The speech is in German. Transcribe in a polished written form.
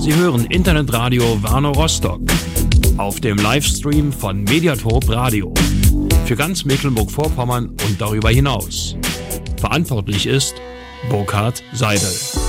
Sie hören Internetradio Warnow Rostock auf dem Livestream von Mediatorp Radio für ganz Mecklenburg-Vorpommern und darüber hinaus. Verantwortlich ist Burkhard Seidel.